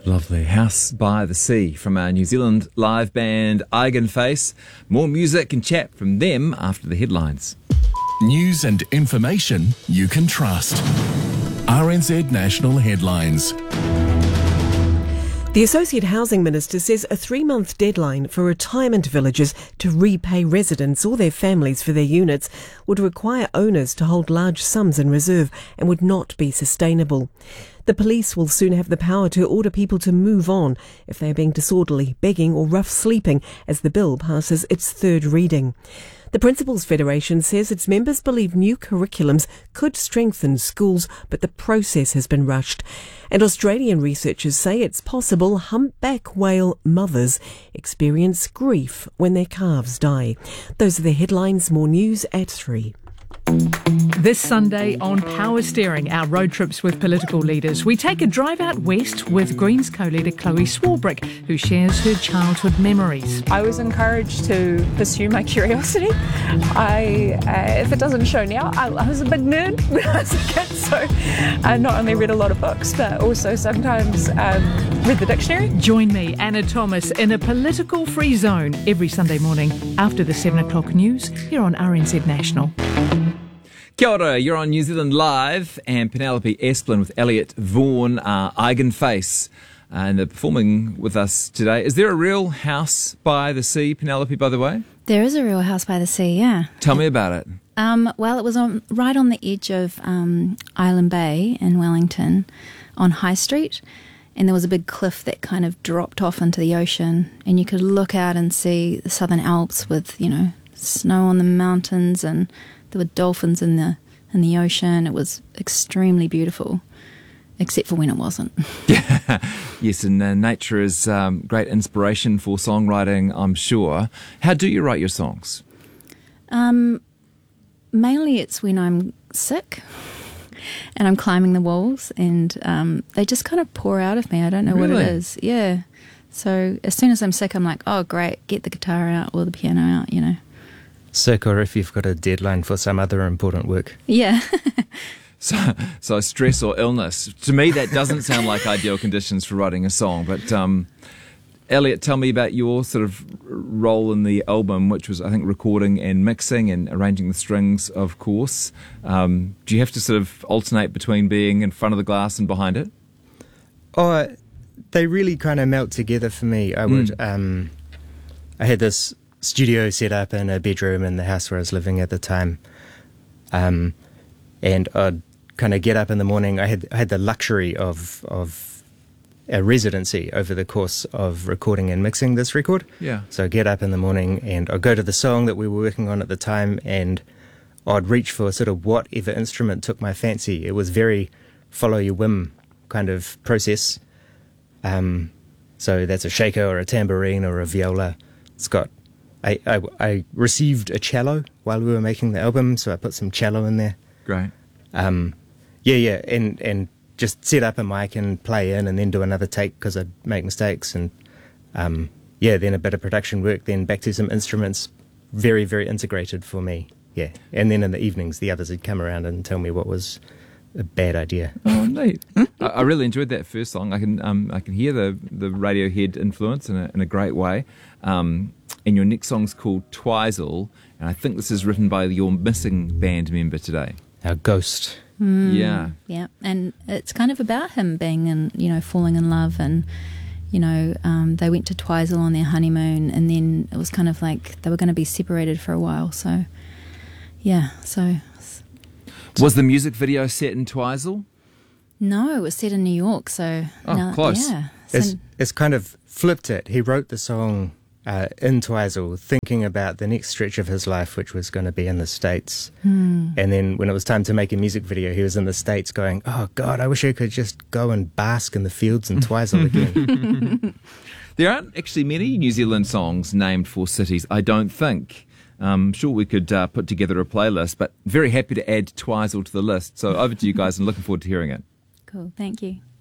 Lovely. House by the Sea from our New Zealand live band Eigenface. More music and chat from them after the headlines. News and information you can trust. RNZ National Headlines. The Associate Housing Minister says a 3-month deadline for retirement villages to repay residents or their families for their units would require owners to hold large sums in reserve and would not be sustainable. The police will soon have the power to order people to move on if they are being disorderly, begging or rough sleeping as the bill passes its third reading. The Principals Federation says its members believe new curriculums could strengthen schools, but the process has been rushed. And Australian researchers say it's possible humpback whale mothers experience grief when their calves die. Those are the headlines. More news at 3. This Sunday on Power Steering, our road trips with political leaders, we take a drive out west with Greens co-leader Chloe Swarbrick, who shares her childhood memories. I was encouraged to pursue my curiosity. If it doesn't show now, I was a big nerd when I was a kid, so I not only read a lot of books, but also sometimes read the dictionary. Join me, Anna Thomas, in a political-free zone every Sunday morning after the 7 o'clock news here on RNZ National. Kia ora, you're on New Zealand Live, and Penelope Esplin with Elliot Vaughan, Eigenface, and they're performing with us today. Is there a real house by the sea, Penelope, by the way? There is a real house by the sea, yeah. Tell me about it. Well, it was right on the edge of Island Bay in Wellington on High Street, and there was a big cliff that kind of dropped off into the ocean, and you could look out and see the Southern Alps with, snow on the mountains, and there were dolphins in the ocean. It was extremely beautiful, except for when it wasn't. Yes, and nature is great inspiration for songwriting, I'm sure. How do you write your songs? Mainly it's when I'm sick and I'm climbing the walls, and they just kind of pour out of me. I don't know what it is. Yeah. So as soon as I'm sick, I'm like, oh, great, get the guitar out or the piano out, Sick, or if you've got a deadline for some other important work. Yeah. So stress or illness. To me, that doesn't sound like ideal conditions for writing a song. But Elliot, tell me about your sort of role in the album, which was, I think, recording and mixing and arranging the strings, of course. Do you have to sort of alternate between being in front of the glass and behind it? Oh, they really kind of melt together for me. I had this studio set up in a bedroom in the house where I was living at the time, and I'd kind of get up in the morning. I had the luxury of a residency over the course of recording and mixing this record. Yeah. So I'd get up in the morning and I'd go to the song that we were working on at the time, and I'd reach for sort of whatever instrument took my fancy. It was very follow your whim kind of process. So that's a shaker or a tambourine or a viola. It's got I received a cello while we were making the album, so I put some cello in there. Great. And just set up a mic and play in and then do another take because I'd make mistakes, and then a bit of production work, then back to some instruments, very, very integrated for me. Yeah, and then in the evenings the others would come around and tell me what was a bad idea. Oh, neat. I really enjoyed that first song. I can hear the Radiohead influence in a great way. And your next song's called Twizel, and I think this is written by your missing band member today. Our ghost. Yeah. Yeah, and it's kind of about him being falling in love, and they went to Twizel on their honeymoon, and then it was kind of like they were going to be separated for a while. So, yeah. So, was the music video set in Twizel? No, it was set in New York. So, close. Yeah. It's kind of flipped it. He wrote the song in Twizel, thinking about the next stretch of his life, which was going to be in the States. And then when it was time to make a music video, he was in the States going, oh, God, I wish I could just go and bask in the fields in Twizel again. There aren't actually many New Zealand songs named for cities, I don't think. I'm sure we could put together a playlist, but very happy to add Twizel to the list. So over to you guys, and looking forward to hearing it. Cool, thank you.